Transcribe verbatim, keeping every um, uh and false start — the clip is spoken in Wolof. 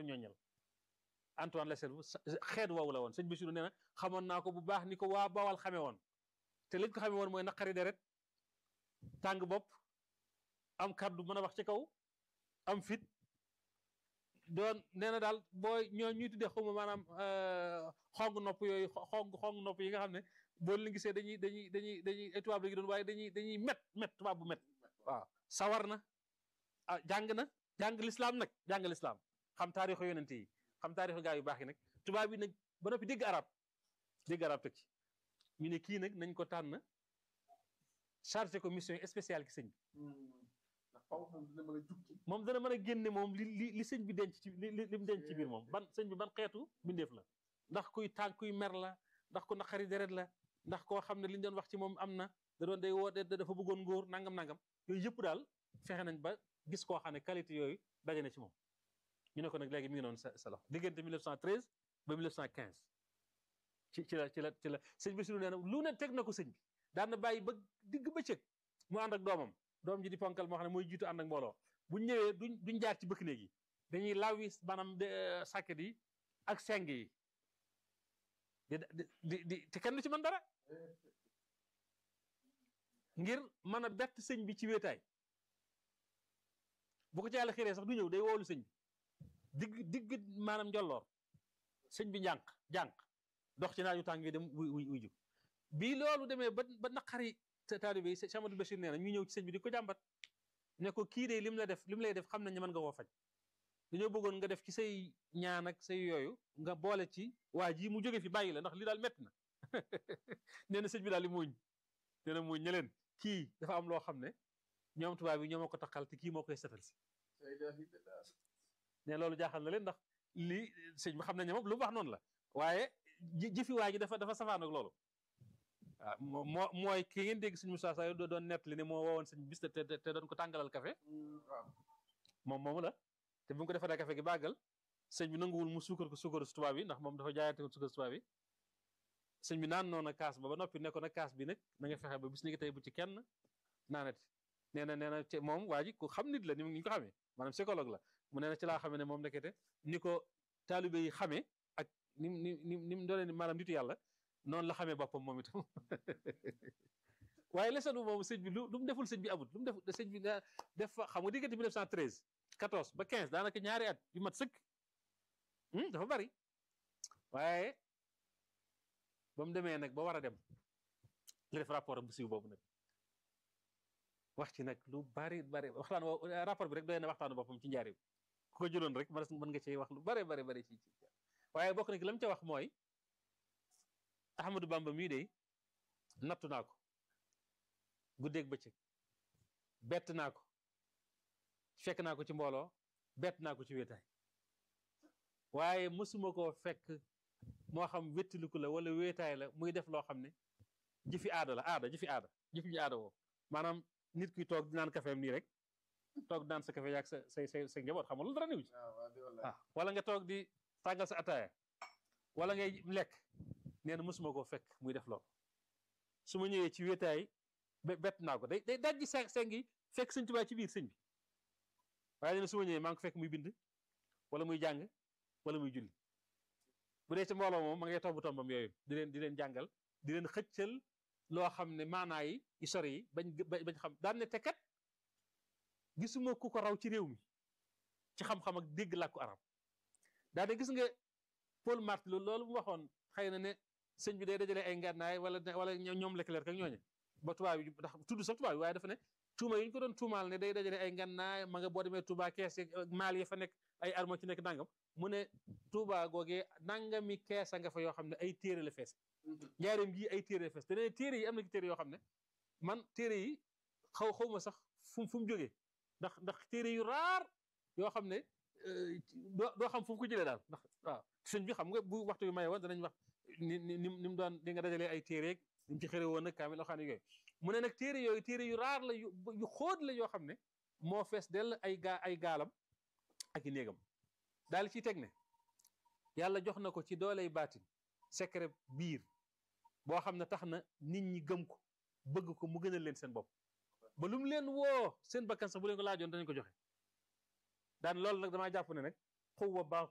ñooñal Antoine Leselbu xeet woowu la woon sëñ Bassirou nee na xamoon naa ko bu baax ni ko waa Bawal xamee woon te liñ ko xamee woon mooy naqari deret tàng bopp am kàddu mën a wax ci kaw am fit doon nee na daal booy ñoo ñuy tuddee xaw ma maanaam xong nopp yooyu xong xong nopp yi nga xam ne boo leen gisee dañuy dañuy dañuy dañuy tubaab la gi doon waaye dañuy dañuy met met tubaab bu met waaw sawar na ah jàng na jàng lislaam nag jàng lislaam xam taarixu yonent yi xam taarixu gaa yu baax yi nag tubaab yi nag ba noppi dégg arab dégg arab teg ci ñu ne kii nag nañ ko tànn chargé ko mission spéciale ki sëñ bi moom dana mën a génne moom li li li sëñ bi denc ci li li mu denc ci biir moom ban sëñ bi ban xeetu bindeef la ndax kuy tànk kuy mer la ndax ku naqari deret la ndax koo xam ne li ñu doon wax ci moom am na da doon day woo dafa bëggoon ngóor nangam nangam yooyu yëpp daal fexe nañ ba gis koo xam ne qualité yooyu daje na ci moom ñu ne ko nag léegi mi ngi noonu sa sa loxo diggante mille neuf cent treize ba mille neuf cent quinze ci ci la ci la ci la sëñ Bassirou nee na lu ne teg na ko sëñ bi daan na bàyyi ba digg bëccëg mu ànd ak doomam doom ji di ponkal moo xam ne mooy jiitu ànd ak mbooloo bu ñëwee duñ duñ jaar ci bëkk néeg yi dañuy lawi maanaam sàkket yi ak seng yi di di di te kenn du ci mën dara ngir mën a bett sëñ bi ci wéetaay bu ko ci yàlla xiree sax du ñëw day woolu sëñ bi digg digg maanaam njolloor sëñ bi njànq jànq dox ci naaju tàng yi dem wuy wuy wuy jug bii loolu demee ba ba naqari taalibe yi Cheikh Amadou Bachir nee na ñu ñëw ci sëñ bi di ko jàmbat ne ko kii de lim la def lim lay def xam nañ ne mën nga koo faj dañoo bëggoon nga def ci say ñaan ak say yooyu nga boole ci waa ji mu jóge fi bàyyi la ndax li daal métti na nee na sëñ bi daal li muuñ nee na muuñ ña leen kii dafa am loo xam ne ñoom tubaab yi ñoo ma ko taxal te kii moo koy setal si ne loolu jaaxal na leen ndax lii sëñ bi xam nañ ne moom lu mu wax noonu la waaye jëfi waa ji dafa dafa safaan ak loolu waaw moo mooy ki ngeen dégg sëñ Moussa Sa doon nettali ne moo woowoon sëñ bis te te doon ko tàngalal café moom moomu la te bu mu ko defaree café gi bàggal sëñ bi nanguwul mu suukar ko suukaru si tubaab bi ndax moom dafa jaayante ko suukar si tubaab bi sëñ bi naan noonu kaas ba ba noppi ne ko nag kaas bi nag na nga fexe ba bis ni ki tey bu ci kenn naanati nee na nee na te moom waa ji ku xam nit la ni ñu ko xamee maanaam psychologue la mu nee na ci laa xamee ne moom ndekete ni ko taalibe yi xamee ak ni ni ni ni mu doonee maanaam nitu yàlla noonu la xamee boppam moom itam waaye leçon bi moom sëñ bi lu lu mu deful sëñ bi amut lu mu def sëñ bi def fa xam nga diggante mille neuf cent treize quatorze ba quinze daanaka ñaari at yu mat sëkk dafa bari waaye ba mu demee nag ba war a dem li def rapport bu siiw boobu nag wax ci nag lu bari bari waxtaan rapport bi rek doy na waxtaanu boppam ci njaari ku ko jëloon rek mën nga cee wax lu bari bari bari ci waaye bokk na ki la mu ca wax mooy Ahmadou Bamba mii de nattu naa ko guddeeg bëccëg bett naa ko fekk naa ko ci mbooloo bett naa ko ci wéetaay waaye mësuma koo fekk moo xam wéttiliku la wala wéetaay la muy def loo xam ne jëfi aada la aada jëfi aada jëfi ñu aada woo maanaam nit kuy toog di naan kafeem nii rek toog di naan sa kafe yaag sa say say sa njaboot xam nga loolu dara niwu ci waaw wala nga toog di tàngal sa ataaya wala ngay lekk nee na mësuma koo fekk muy def loolu su ma ñëwee ci wéetaay bett naa ko day day dajji seng seng yi fekk sëñ Tuubaa ci biir sëñ bi waaye nee na su ma ñëwee maa ngi ko fekk muy bind wala muy jàng wala muy julli bu dee ci mbooloo moom ma ngay tomb tombam yooyu di leen di leen jàngal di leen xëccal loo xam ne maanaa yi i sori yi bañ bañ xam daan ne te kat gisuma ku ko raw ci réew mi ci xam-xam ak dégg làkku arab daa ne gis nga Paul Marty loolu mu waxoon xëy na ne sëñ bi day dajale ay ngànnaay wala wala ñoom Leclerc ak ñooñe ba tubaab yi ndax tudd sax tubaab yi waaye dafa ne tuuma yi ñu ko doon tuumaal ne day dajale ay ngànnaay ma nga boo demee Touba kees maal yi fa nekk ay armo ci nekk nangam mu ne Touba googee nangami keesa nga fa yoo xam ne ay téere la fees njaareem gi ay téere la fees te ne téere yi am na ci téere yoo xam ne man téere yi xaw xaw ma sax fu fu mu jógee ndax ndax téere yu raar yoo xam ne doo doo xam fu mu ko jëlee daal ndax waaw sëñ bi xam nga bu waxtu bi maye woon danañ wax ni ni ni mu doon di nga dajalee ay téere rek ni mu ci xëre woon nag kaamil loo xam ne yooyu mu ne nag téere yooyu téere yu raar la yu yu xóot la yoo xam ne moo fees dell ay gaa ay gaalam ak i néegam daal ciy teg ne yàlla jox na ko ci dooley baatin secret biir boo xam ne tax na nit ñi gëm ko bëgg ko mu gënal leen seen bopp ba lu mu leen woo seen bakkan sax bu leen ko laajoon danañ ko joxe daan loolu nag damaa jàpp ne nag xuwa baax